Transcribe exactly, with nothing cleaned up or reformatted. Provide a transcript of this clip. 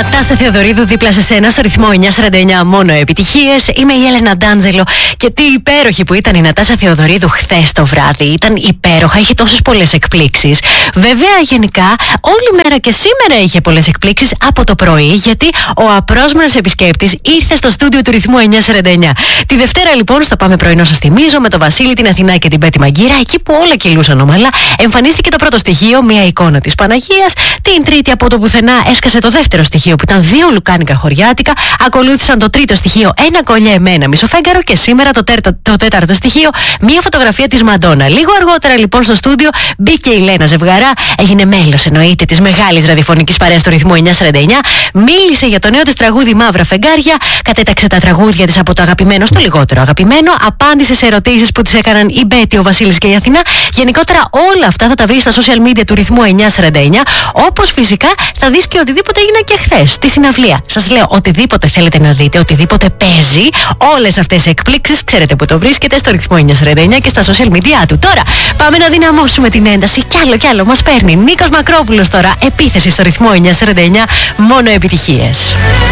Νατάσα Θεοδωρίδου δίπλα σε σένα στο ρυθμό εννιά σαράντα εννιά, μόνο επιτυχίες. Είμαι η Έλενα Ντάντζελο και τι υπέροχη που ήταν η Νατάσα Θεοδωρίδου χθες το βράδυ. Ήταν υπέροχα, είχε τόσες πολλές εκπλήξεις. Βέβαια, γενικά, όλη μέρα και σήμερα είχε πολλές εκπλήξεις από το πρωί, γιατί ο απρόσμενος επισκέπτης ήρθε στο στούντιο του ρυθμού εννιά σαράντα εννιά. Τη Δευτέρα, λοιπόν, στο Πάμε Πρωινό, σας θυμίζω, με τον Βασίλη, την Αθηνά και την Πέτη Μαγκύρα, εκεί που όλα κυλούσαν ομαλά, εμφανίστηκε το πρώτο στοιχείο, μια εικόνα της Παναγίας. Την Τρίτη, από το πουθενά, έσκασε το δεύτερο στοιχείο, που ήταν δύο λουκάνικα χωριάτικα. Ακολούθησαν το τρίτο στοιχείο, ένα κολλιέ με ένα μισοφέγγαρο, και σήμερα το, τέρτα, το τέταρτο στοιχείο, μια φωτογραφία της Μαντόνα. Λίγο αργότερα, λοιπόν, στο στούντιο μπήκε η Λένα Ζευγαρά, έγινε μέλος, εννοείται, της μεγάλης ραδιοφωνικής παρέας του ρυθμού εννιά σαράντα εννιά. Μίλησε για το νέο της τραγούδι Μαύρα Φεγγάρια, κατέταξε τα τραγούδια της από το αγαπημένο στο λιγότερο αγαπημένο, απάντησε σε ερωτήσεις που της έκαναν η Μπέτη, ο Βασίλης και η Αθηνά. Γενικότερα, όλα αυτά θα τα βρεις στα social media του ρυθμού εννιά σαράντα εννιά, όπως φυσικά θα δεις και οτιδήποτε έγινε και χθες στη συναυλία. Σας λέω, οτιδήποτε θέλετε να δείτε, οτιδήποτε παίζει, όλες αυτές οι εκπλήξεις, ξέρετε που το βρίσκεται στο ρυθμό εννιά σαράντα εννιά και στα social media του. Τώρα πάμε να δυναμώσουμε την ένταση. Κι άλλο κι άλλο μας παίρνει. Νίκος Μακρόπουλος τώρα, επίθεση στο ρυθμό εννιά σαράντα εννιά, μόνο επιτυχίες.